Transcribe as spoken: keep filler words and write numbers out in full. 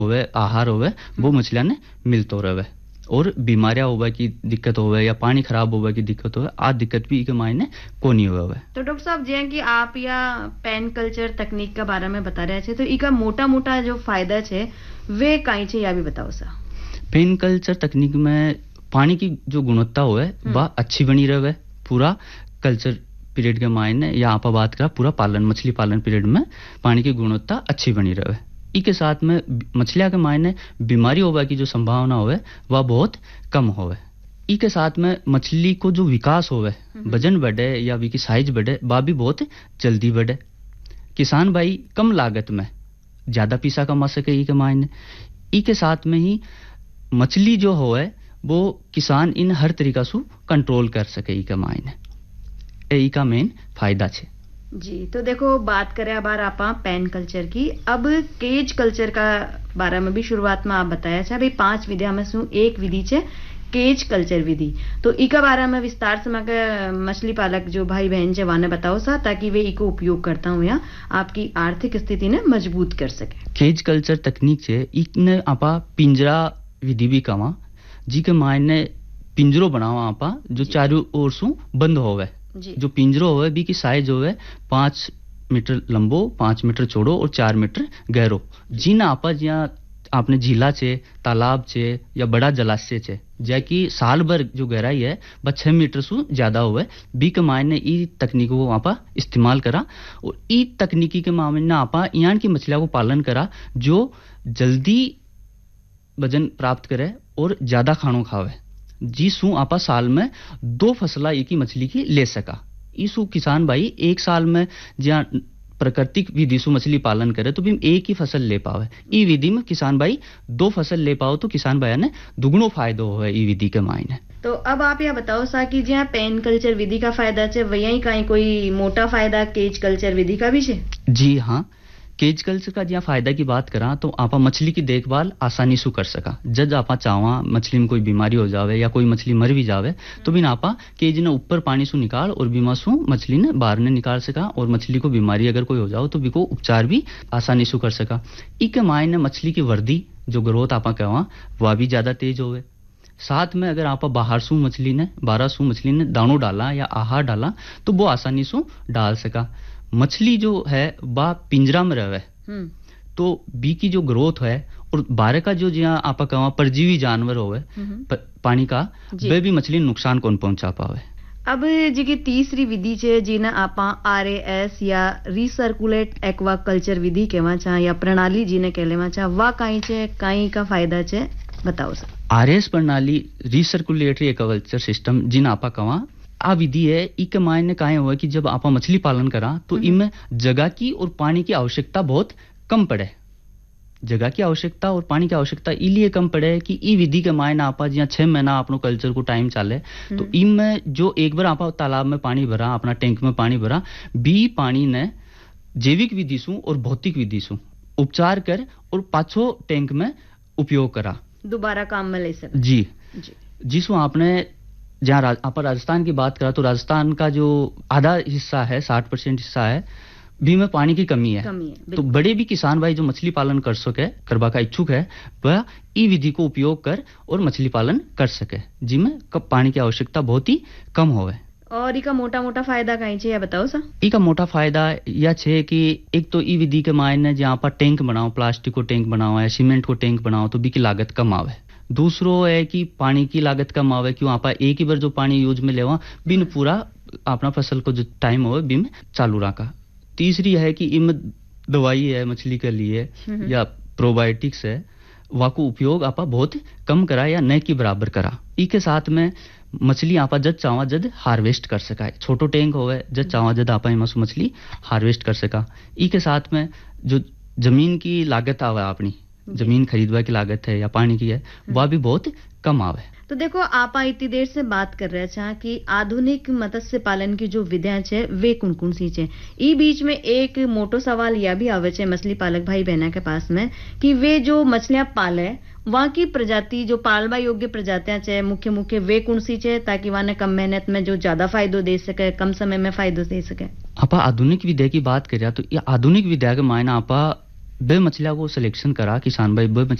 होवे आहार होवे वो मछलियां ने मिलतो रहे और बीमारियां होवे की दिक्कत होवे या पानी खराब होवे की दिक्कत होवे आ दिक्कत भी के मायने कोनी होवे। तो डॉक्टर साहब जे कि आप या पेन कल्चर तकनीक के बारे में बता रहे छे तो इका मोटा मोटा जो फायदा छे वे काई छे या भी बताओ सा। पेन कल्चर तकनीक में पानी की जो गुणवत्ता होवे वह अच्छी बनी रहे पूरा कल्चर पीरियड के मायने या आप बात करा पूरा पालन मछली पालन पीरियड में पानी की गुणवत्ता अच्छी बनी रहे। इसके साथ में मछलियां के मायने बीमारी होवे की जो संभावना होवे वह बहुत कम होवे। इसके साथ में मछली को जो विकास होवे वजन बढ़े या वी की साइज बढ़े वह भी बहुत जल्दी बढ़े। किसान भाई कम लागत में ज्यादा पैसा कमा सके ई के मायने। इसके साथ में ही मछली जो होवे वो किसान इन हर तरीका से कंट्रोल कर सके ई के मायने ई का मेन फायदा छे। जी तो देखो बात करें अब आपा पेन कल्चर की, अब केज कल्चर का बारे में भी शुरुआत में आप बताया था भाई पांच विधियां में से एक विधि छे केज कल्चर विधि। तो इका बारे में विस्तार से मैं मछली पालक जो भाई बहन छे वाने बताओ सा ताकि वे इको उपयोग करता हूं या आपकी आर्थिक स्थिति ने मजबूत कर सके। केज कल्चर तकनीक छे इने आपा पिंजरा विधि भी कवा जी के मायने पिंजरो बनावा आपा जो चारों ओर से बंद होवे। जो पिंजरो होवे बी की साइज होवे पांच मीटर लंबो पांच मीटर चौड़ो और चार मीटर गहरो। जिन आपा जिया आपने झीला छे तालाब छे या बड़ा जलाशय छे जैकी साल भर जो गहराई है वह छह मीटर से ज्यादा होवे बी के मायने ई तकनीकों को आपा इस्तेमाल करा और ई तकनीकी के मामले आपा यान की मछलियों को पालन करा जो जल्दी वजन प्राप्त करे और ज्यादा खानो खावे जिसू आपा साल में दो फसला एक ही मछली की ले सका। इसू किसान भाई एक साल में जहाँ प्राकृतिक विधि से मछली पालन करे तो भी एक ही फसल ले पावे। ई विधि में किसान भाई दो फसल ले पाओ तो किसान भाई ने दुगुनो फायदो हो ई विधि के मायने। तो अब आप यह बताओ सा कि जहाँ पेन कल्चर विधि का फायदा है वही कहीं कोई मोटा फायदा केज कल्चर विधि का भी है? जी हाँ, केज कल्चर का जहाँ फायदा की बात करा तो आपा मछली की देखभाल आसानी से कर सका। जब आपा चावा मछली में कोई बीमारी हो जावे या कोई मछली मर भी जावे तो भी आपा केज ने ऊपर पानी से निकाल और बीमा से मछली ने बाहर ने निकाल सका और मछली को बीमारी अगर कोई हो जाओ तो भी को उपचार भी आसानी से कर सका। इके मायने मछली की वर्दी जो ग्रोथ आपा कहवा वह भी ज्यादा तेज होवे। साथ में अगर आप बाहर सू मछली ने बारह सू मछली ने दानो डाला या आहार डाला तो वो आसानी से डाल सका। मछली जो है वह पिंजरा में रहे तो बी की जो ग्रोथ है और बारह का जो जहाँ आप कहा परजीवी जानवर होवे पानी का वे भी मछली नुकसान कौन पहुंचा पावे। अब जी की तीसरी विधि छे जिन्हें आप आर ए एस या रिसर्कुलेट एक्वा कल्चर विधि कहवा चाह या प्रणाली जिन्हें कहलेवा चाह वा काई छे काई का फायदा छे बताओ सर। आर एस प्रणाली रिसर्कुलेटरी एक्वाकल्चर सिस्टम जिन आपा कहा आ विधि है इके मायने काहे हुआ कि जब आपा मछली पालन करा तो इनमें जगह की और पानी की आवश्यकता बहुत कम पड़े। जगह की आवश्यकता और पानी की आवश्यकता इसलिए कम पड़े कि ई विधि के मायने आपा जहाँ छह महीना अपनो कल्चर को टाइम चाले तो इनमें जो एक बार आपा तालाब में पानी भरा अपना टैंक में पानी भरा बी पानी ने जैविक विधि सु और भौतिक विधि सु उपचार कर और पाछो टैंक में उपयोग करा दोबारा काम में ले सके। जी, जी। जिसको आपने जहाँ रा, आप राजस्थान की बात करा तो राजस्थान का जो आधा हिस्सा है साठ परसेंट हिस्सा है भी में पानी की कमी है, कमी है तो बड़े भी किसान भाई जो मछली पालन कर सके करवा का इच्छुक है वह ई विधि को उपयोग कर और मछली पालन कर सके जिसमें कब पानी की आवश्यकता बहुत ही कम होवे। और इका मोटा मोटा फायदा कहीं छे या बताओ सा। इका मोटा फायदा यह छे कि एक तो ई विधि के मायने जहाँ पर टैंक बनाओ प्लास्टिक को टैंक बनाओ या सीमेंट को टैंक बनाओ तो भी की लागत कम आवे। दूसरो है कि पानी की लागत कम आवे क्यों आपा एक ही बार जो पानी यूज में लेवा बिन पूरा अपना फसल को जो टाइम हो बिन चालू रखा। तीसरी है कि इम दवाई है मछली के लिए या प्रोबायोटिक्स है वाको उपयोग आपा बहुत कम करा या न की बराबर करा। इसके साथ में मछली आपा जद चावा जद हार्वेस्ट कर सका है। छोटो टैंक होवे जद चावा जद आपा इमा मछली हार्वेस्ट कर सका। इसके साथ में जो जमीन की लागत आवे अपनी जमीन खरीदवा की लागत है या पानी की है वह भी बहुत कम आवे। तो देखो आप इतनी देर से बात कर रहे छा कि आधुनिक मत्स्य पालन की जो विधियां छे वे कौन कौन सी छे। ई बीच में एक मोटो सवाल यह भी आवे छे मछली पालक भाई बहना के पास में कि वे जो मछलियां पाले वहां की प्रजाति जो पालवा योग्य प्रजातियां छे मुख्य मुख्य वे कौन सी छे ताकि वहां कम मेहनत में जो ज्यादा फायदो दे सके कम समय में फायदो दे सके। आपा आधुनिक विद्या की बात करिया तो ये आधुनिक विद्या के मायने आपा बे मछलिया को सिलेक्शन करा किसान भाई बे